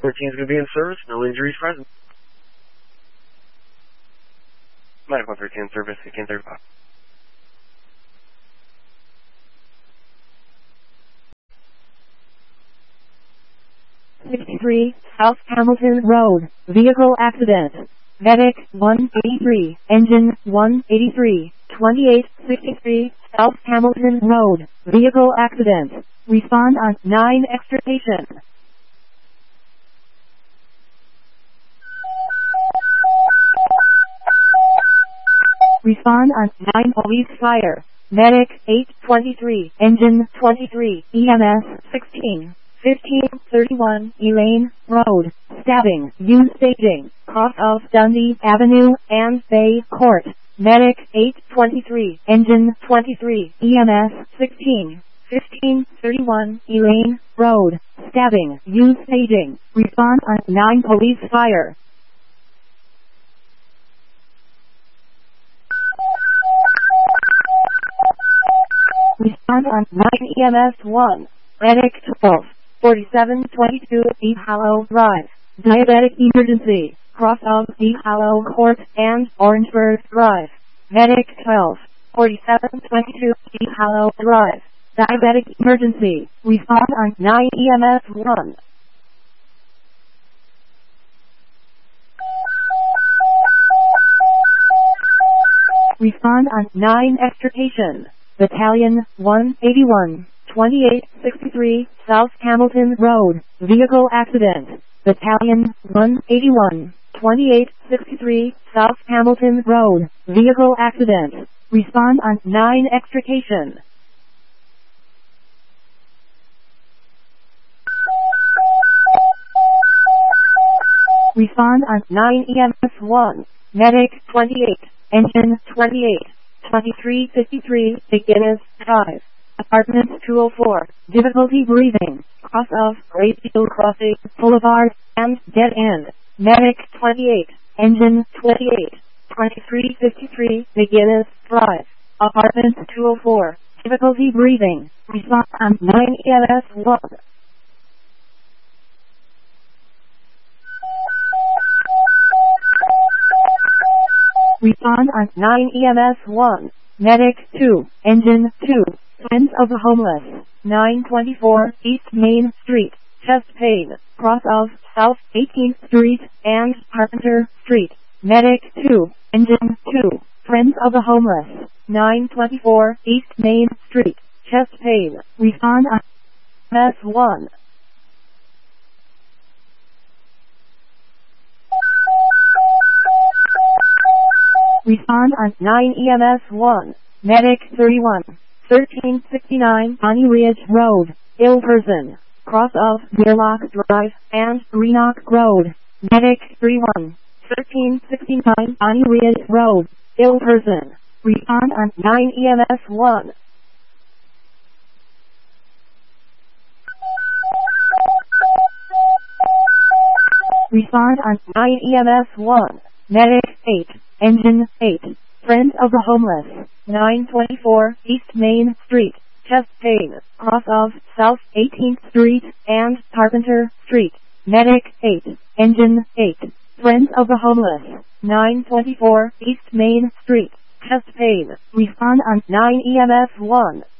13 is going to be in service. No injuries present. Medical 13 service, 1535. 63, South Hamilton Road, vehicle accident. Medic 183, engine 183, 2863, South Hamilton Road, vehicle accident. Respond on 9 extrication. Respond on 9 police fire. Medic 823, engine 23, EMS 16. 1531 Elaine Road, stabbing, use staging, cross of Dundee Avenue and Bay Court. Medic 823, engine 23, EMS 16. 1531 Elaine Road, stabbing, use staging. Respond on 9 police fire. Respond on 9 EMS 1. Medic 12. 4722 Deep Hollow Drive, diabetic emergency, cross of Deep Hollow Court and Orangeburg Drive. Medic 12, 4722 Deep Hollow Drive, diabetic emergency. Respond on 9 EMS 1. Respond on 9 extrication. Battalion 181. 2863 South Hamilton Road, vehicle accident. Battalion 181, 2863 South Hamilton Road, vehicle accident. Respond on 9 extrication. Respond on 9 EMS 1. Medic 28, engine 28, 2353 McGinnis Drive. Apartment 204, difficulty breathing, cross of Grayfield Crossing, Boulevard, and dead end. Medic 28, engine 28, 2353 McGinnis Drive. Apartment 204, difficulty breathing. Respond on 9 EMS 1. Respond on 9 EMS 1. Medic 2, engine 2. Friends of the Homeless, 924 East Main Street, chest pain, cross of South 18th Street and Carpenter Street. Medic 2, engine 2, Friends of the Homeless, 924 East Main Street, chest pain. Respond on EMS 1. Respond on 9 EMS 1. Medic 31. 1369 Bonnie Ridge Road, ill person, cross of Deerlock Drive and Greenock Road. Medic 31, 1369 Bonnie Ridge Road, ill person. Respond on 9 EMS 1. Respond on 9 EMS 1. Medic 8, engine 8. Friends of the Homeless, 924 East Main Street, chest pain, cross of South 18th Street and Carpenter Street. Medic 8, engine 8. Friends of the Homeless, 924 East Main Street, chest pain. Respond on 9 EMS 1.